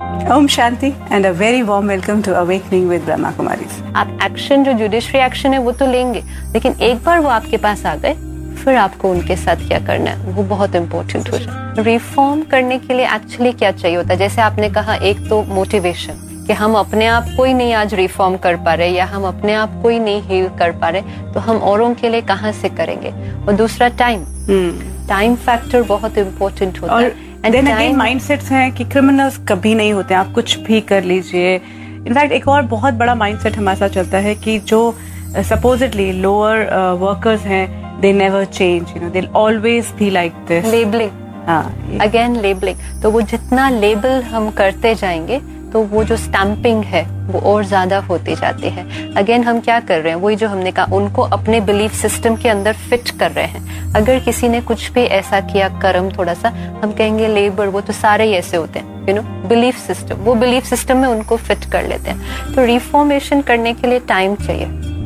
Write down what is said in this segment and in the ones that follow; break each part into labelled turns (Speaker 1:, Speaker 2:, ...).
Speaker 1: Om Shanti and a very warm welcome to Awakening with Brahma Kumaris.
Speaker 2: आप action जो judiciary action है वो तो लेंगे, लेकिन एक बार वो आपके पास आ गए फिर आपको उनके साथ क्या करना है वो बहुत इम्पोर्टेंट हो जाए। रिफॉर्म करने के लिए एक्चुअली क्या चाहिए होता है, जैसे आपने कहा एक तो मोटिवेशन कि हम अपने आप को ही नहीं आज रिफॉर्म कर पा रहे या हम अपने आप को ही नहीं हील कर पा रहे तो हम औरों के लिए कहाँ से करेंगे। और दूसरा टाइम फैक्टर बहुत इम्पोर्टेंट होता है।
Speaker 1: देन अगेन माइंडसेट्स हैं कि क्रिमिनल्स कभी नहीं होते, आप कुछ भी कर लीजिए। इनफैक्ट एक और बहुत बड़ा माइंडसेट हमारे साथ चलता है कि जो सपोजिटली लोअर वर्कर्स हैं they never change, you know, they always be like this.
Speaker 2: Labelling, again labelling. तो वो जितना लेबल हम करते जाएंगे तो वो जो स्टैंपिंग है वो और ज्यादा होती जाती है। अगेन हम क्या कर रहे हैं, वही जो हमने कहा, उनको अपने बिलीफ सिस्टम के अंदर फिट कर रहे हैं। अगर किसी ने कुछ भी ऐसा किया कर्म थोड़ा सा, हम कहेंगे लेबर, वो तो सारे ही ऐसे होते हैं, यू नो, बिलीफ सिस्टम, वो बिलीफ सिस्टम में उनको फिट कर लेते हैं। तो रिफॉर्मेशन करने के लिए टाइम चाहिए,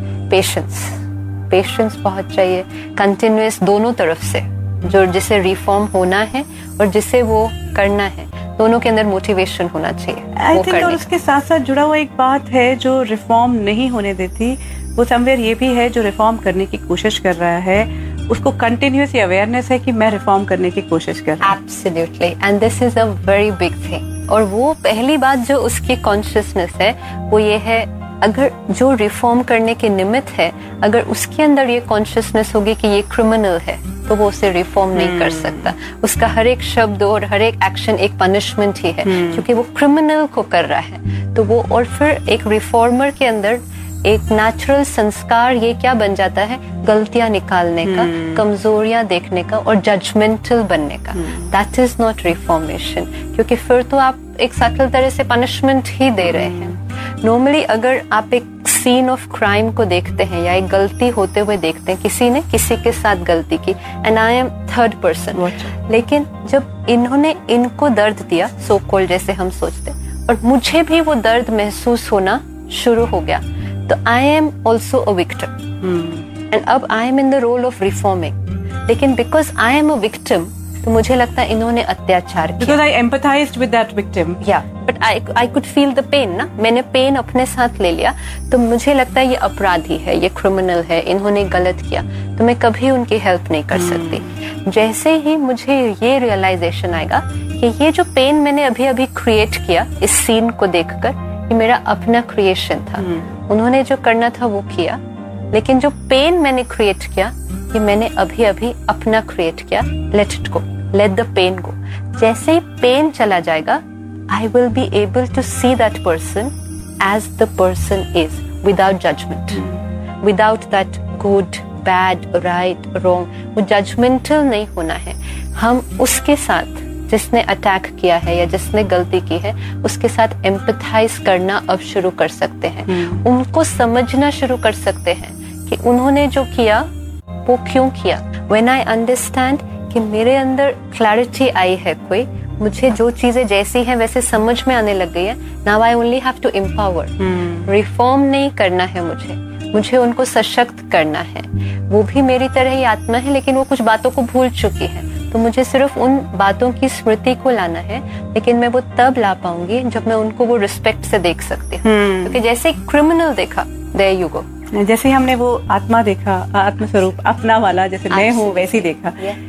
Speaker 2: पेशेंस बहुत चाहिए, कंटिन्यूअस दोनों तरफ से, जो जिसे रिफॉर्म होना है और जिसे वो करना है, दोनों के अंदर मोटिवेशन होना चाहिए।
Speaker 1: आई थिंक और उसके साथ साथ जुड़ा हुआ एक बात है जो रिफॉर्म नहीं होने देती, वो समवेयर ये भी है जो रिफॉर्म करने की कोशिश कर रहा है उसको कंटिन्यूअस अवेयरनेस है कि मैं रिफॉर्म करने की कोशिश कर रहा हूँ।
Speaker 2: Absolutely, and this is a very big thing. और वो पहली बात जो उसकी कॉन्शियसनेस है वो ये है, अगर जो रिफॉर्म करने के निमित्त है, अगर उसके अंदर ये कॉन्शियसनेस होगी कि ये क्रिमिनल है तो वो उसे रिफॉर्म नहीं कर सकता। उसका हर एक शब्द और हर एक एक्शन एक पनिशमेंट ही है, क्योंकि वो क्रिमिनल को कर रहा है। तो वो, और फिर एक रिफॉर्मर के अंदर एक नेचुरल संस्कार ये क्या बन जाता है, गलतियां निकालने का, कमजोरियां देखने का और जजमेंटल बनने का। दैट इज नॉट रिफॉर्मेशन, क्योंकि फिर तो आप एक सटल तरह से पनिशमेंट ही दे रहे हैं। नॉर्मली अगर आप एक सीन ऑफ क्राइम को देखते हैं या एक गलती होते हुए देखते हैं, किसी ने किसी के साथ गलती की and I am third person, लेकिन जब इन्होंने इनको दर्द दिया, सो कॉल्ड जैसे हम सोचते हैं, और मुझे भी वो दर्द महसूस होना शुरू हो गया, तो I am also a victim and अब I am in the role of reforming. लेकिन because I am a victim तो मुझे लगता है इन्होंने अत्याचार किया।
Speaker 1: Because I empathized with that victim.
Speaker 2: Yeah, but I could feel the pain ना, मैंने पेन अपने साथ ले लिया, तो मुझे लगता है ये अपराधी है, ये क्रिमिनल है, इन्होंने गलत किया, तो मैं कभी उनकी हेल्प नहीं कर सकती। जैसे ही मुझे ये रियलाइजेशन आएगा कि ये जो पेन मैंने अभी अभी क्रिएट किया इस सीन को देखकर, ये मेरा अपना क्रिएशन था, उन्होंने जो करना था वो किया, लेकिन जो पेन मैंने क्रिएट किया ये मैंने अभी अभी अपना क्रिएट किया। Let it go, let the pen गो। जैसे ही पेन चला जाएगा, I will be able to see that person as the person is, without judgement, without that good bad right wrong. वो जजमेंटल नहीं होना है। हम उसके साथ जिसने अटैक किया है या जिसने गलती की है उसके साथ एम्पथाइज करना अब शुरू कर सकते हैं। उनको समझना शुरू कर सकते हैं कि उन्होंने जो किया वो क्यों किया। When I understand कि मेरे अंदर क्लैरिटी आई है, कोई मुझे जो चीजें जैसी हैं वैसे समझ में आने लग गई है, now I only have to empower। Reform नहीं करना है मुझे उनको सशक्त करना है। वो भी मेरी तरह ही आत्मा है, लेकिन वो कुछ बातों को भूल चुकी है, तो मुझे सिर्फ उन बातों की स्मृति को लाना है। लेकिन मैं वो तब ला पाऊंगी जब मैं उनको वो रिस्पेक्ट से देख सकती हूँ। क्योंकि जैसे क्रिमिनल देखा, there you go,
Speaker 1: जैसे हमने वो आत्मा देखा, आत्म स्वरूप अपना वाला, जैसे मैं हूँ वैसे ही देखा।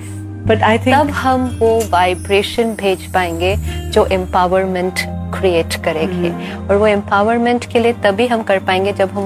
Speaker 1: बट आई थिंक
Speaker 2: तब हम वो वाइब्रेशन भेज पाएंगे जो एम्पावरमेंट क्रिएट करेगी। और वो एम्पावरमेंट के लिए तभी हम कर पाएंगे जब हम